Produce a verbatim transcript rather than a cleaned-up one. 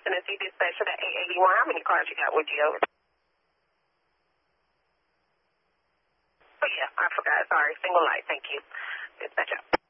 Tennessee Dispatcher to eight eighty-one. How many cars you got with you? Over? Oh, yeah, I forgot. Sorry. Single light. Thank you. Dispatcher.